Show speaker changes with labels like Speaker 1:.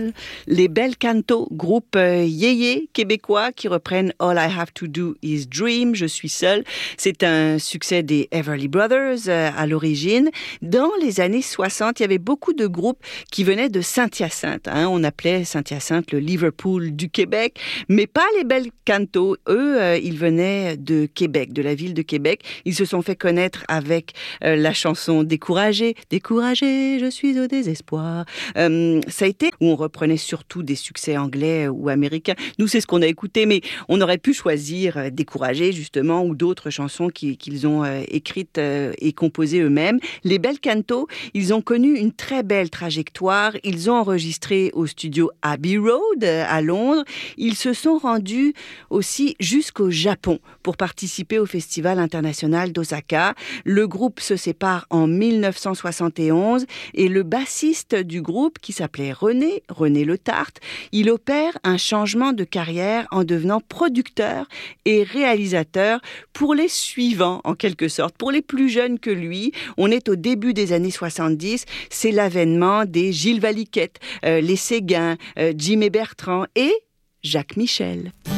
Speaker 1: seul. Les Bel Canto, groupe yéyé québécois qui reprennent All I Have to Do is Dream, Je suis seul. C'est un succès des Everly Brothers à l'origine. Dans les années 60, il y avait beaucoup de groupes qui venaient de Saint-Hyacinthe. On appelait Saint-Hyacinthe le Liverpool du Québec, mais pas les Bel Canto. Eux, ils venaient de Québec, de la ville de Québec. Ils se sont fait connaître avec la chanson Découragé, découragé, je suis au désespoir. Ça a été où on reprenait surtout des succès anglais ou américains. Nous, c'est ce qu'on a écouté, mais on aurait pu choisir Découragé, justement, ou d'autres chansons qu'ils ont écrites et composées eux-mêmes. Les Bel Canto, ils ont connu une très belle trajectoire. Ils ont enregistré au studio Abbey Road à Londres. Ils se sont rendus aussi jusqu'au Japon pour participer au Festival international d'Osaka. Le groupe se sépare en 1971 et le bassiste du groupe, qui s'appelait René Le Tarte, il opère un changement de carrière en devenant producteur et réalisateur pour les suivants, en quelque sorte, pour les plus jeunes que lui. On est au début des années 70, c'est l'avènement des Gilles Valiquette, les Séguin, Jim et Bertrand et Jacques Michel.